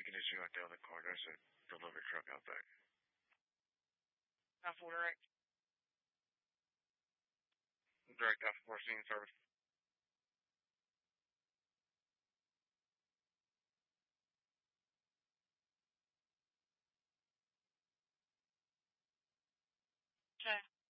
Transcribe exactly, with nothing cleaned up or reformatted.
can issue out there on the car. There's a delivery truck out back. Alpha direct. Direct Alpha four scene service. Okay.